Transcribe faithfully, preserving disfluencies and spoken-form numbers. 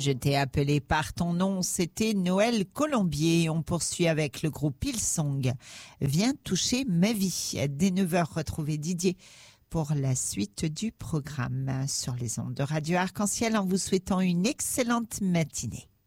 Je t'ai appelé par ton nom, c'était Noël Colombier. On poursuit avec le groupe Hillsong. Viens toucher ma vie. Dès neuf heures, retrouvez Didier pour la suite du programme sur les ondes de Radio Arc-en-Ciel en vous souhaitant une excellente matinée.